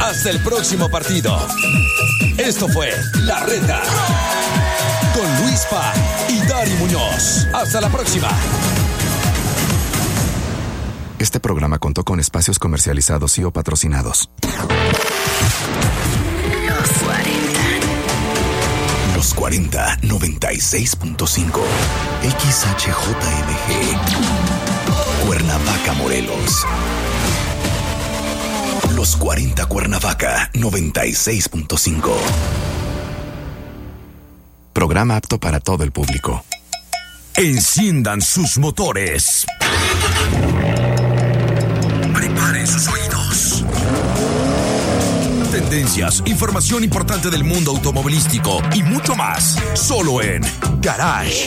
Hasta el próximo partido. Esto fue La Reta con Luis Pa y Dari Muñoz. Hasta la próxima. Este programa contó con espacios comercializados y o patrocinados. Los 40 96.5 XHJMG Cuernavaca, Morelos. Los 40 Cuernavaca 96.5. Programa apto para todo el público. Enciendan sus motores. Preparen sus oídos. Tendencias, información importante del mundo automovilístico y mucho más. Solo en Garage.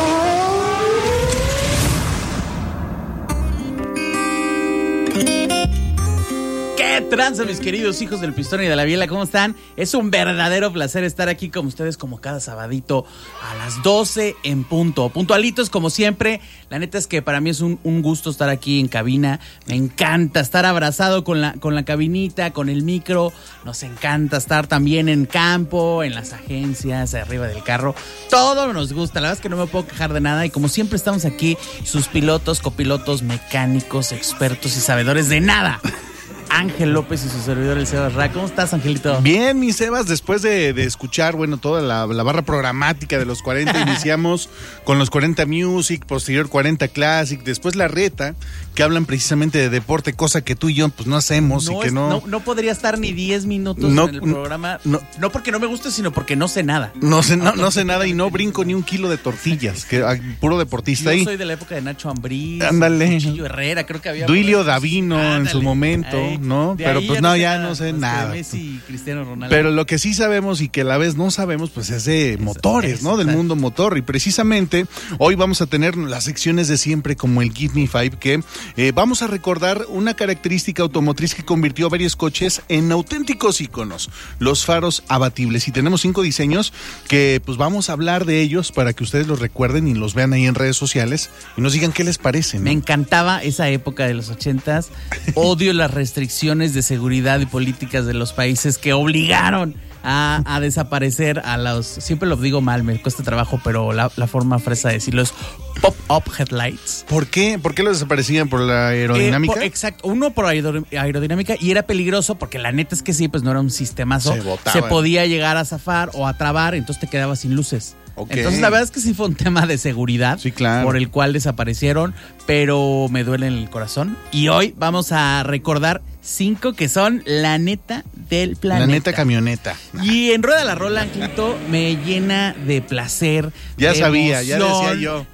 ¿Qué tranza, mis queridos hijos del Pistón y de la Biela? ¿Cómo están? Es un verdadero placer estar aquí con ustedes como cada sabadito a las 12 en punto. Puntualitos como siempre. La neta es que para mí es un gusto estar aquí en cabina. Me encanta estar abrazado con la cabinita, con el micro. Nos encanta estar también en campo, en las agencias, arriba del carro. Todo nos gusta. La verdad es que no me puedo quejar de nada. Y como siempre estamos aquí, sus pilotos, copilotos, mecánicos, expertos y sabedores de nada. Ángel López y su servidor, el Sebas Ra. ¿Cómo estás, Angelito? Bien, mi Sebas, después de escuchar, toda la barra programática de los 40, iniciamos con los 40 Music, posterior 40 Classic, después La Reta, que hablan precisamente de deporte, cosa que tú y yo pues no hacemos y que no... No podría estar ni 10 minutos en el programa, no porque no me guste, sino porque no sé nada. No sé nada y no brinco ni un kilo de tortillas, que puro deportista ahí. Yo soy de la época de Nacho Ambriz, ándale, Cuchillo Herrera, creo que había... Duilio Davino en su momento... Ahí. ¿no? Pero pues ya no sé nada. Messi y Cristiano Ronaldo. Pero lo que sí sabemos y que a la vez no sabemos, pues es de motores, ¿no? Del mundo motor. Y precisamente hoy vamos a tener las secciones de siempre como el Give Me Five, que vamos a recordar una característica automotriz que convirtió a varios coches en auténticos íconos, los faros abatibles. Y tenemos 5 diseños que pues vamos a hablar de ellos para que ustedes los recuerden y los vean ahí en redes sociales y nos digan qué les parece, ¿no? Me encantaba esa época de los 80s. Odio las restricciones de seguridad y políticas de los países que obligaron a desaparecer a los... Siempre lo digo mal, me cuesta trabajo, pero la forma fresa de decirlo es pop-up headlights. ¿Por qué? ¿Por qué los desaparecían? ¿Por la aerodinámica? Exacto, uno por aerodinámica y era peligroso porque la neta es que sí, pues no era un sistemazo. Se podía llegar a zafar o a trabar, entonces te quedabas sin luces. Okay. Entonces la verdad es que sí fue un tema de seguridad, sí, claro, por el cual desaparecieron, pero me duele en el corazón. Y hoy vamos a recordar 5 que son la neta del planeta. La neta camioneta. Y en Rueda la Rola, Angelito, me llena de placer. Ya de sabía, emoción, ya decía yo.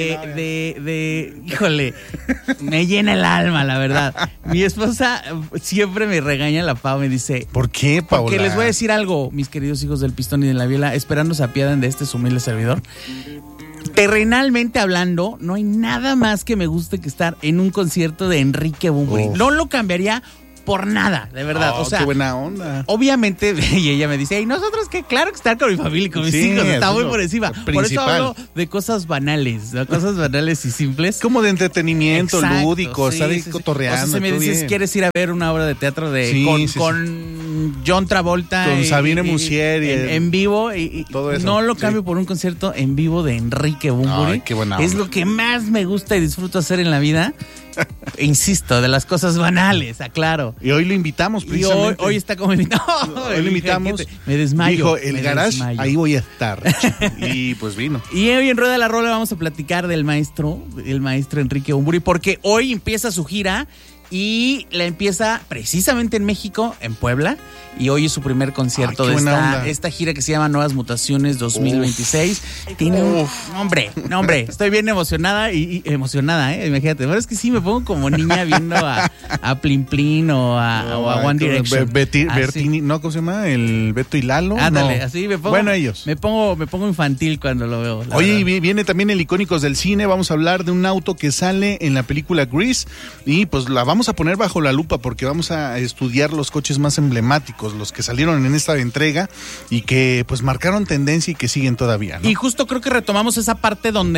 Híjole, me llena el alma, la verdad. Mi esposa siempre me regaña la Pau, me dice... ¿Por qué, Paola? Porque les voy a decir algo, mis queridos hijos del Pistón y de la Biela, esperando se apiaden de este humilde servidor. Terrenalmente hablando, no hay nada más que me guste que estar en un concierto de Enrique Bunbury. No lo cambiaría por nada, de verdad. O sea, qué buena onda. Obviamente, y ella me dice, ¿y nosotros qué? Claro que estar con mi familia y con mis hijos, está muy por encima. Por eso hablo de cosas banales, y simples. Como de entretenimiento, lúdico, estar ahí cotorreando. O sea, si me dices, ¿quieres ir a ver una obra de teatro con John Travolta? Con Sabine Musier. En vivo, y todo eso. No lo cambio por un concierto en vivo de Enrique Bunbury. Ay, qué buena onda. Es lo que más me gusta y disfruto hacer en la vida. Insisto, de las cosas banales, aclaro. Y hoy lo invitamos precisamente. Y hoy está como invitado. Hoy lo invitamos. Me desmayo. Dijo, el garage, ahí voy a estar. Y pues vino. Y hoy en Rueda de la Rola vamos a platicar del maestro Enrique Bunbury, porque hoy empieza su gira y la empieza precisamente en México, en Puebla, y hoy es su primer concierto de esta gira que se llama Nuevas Mutaciones 2026. Tiene un nombre, estoy bien emocionada y emocionada, imagínate, pero es que sí me pongo como niña viendo a Plin Plin o a One Direction. Bertini, ¿no? ¿Cómo se llama? El Beto y Lalo. Ándale, así me pongo. Bueno, ellos. Me pongo infantil cuando lo veo. Oye, y viene también el Icónicos del Cine, vamos a hablar de un auto que sale en la película Grease y pues la vamos a poner bajo la lupa porque vamos a estudiar los coches más emblemáticos, los que salieron en esta entrega y que pues marcaron tendencia y que siguen todavía, ¿no? Y justo creo que retomamos esa parte donde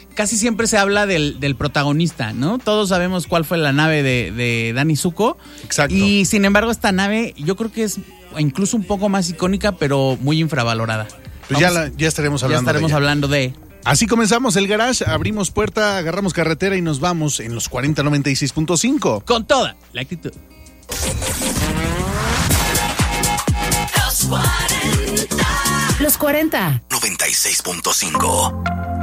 casi siempre se habla del protagonista, ¿no? Todos sabemos cuál fue la nave de Danny Zuko. Exacto. Y sin embargo, esta nave yo creo que es incluso un poco más icónica, pero muy infravalorada. Pues ya estaremos hablando. Ya estaremos hablando de... Así comenzamos el garage, abrimos puerta, agarramos carretera y nos vamos en los 4096.5. Con toda la actitud. Los 40. 96.5.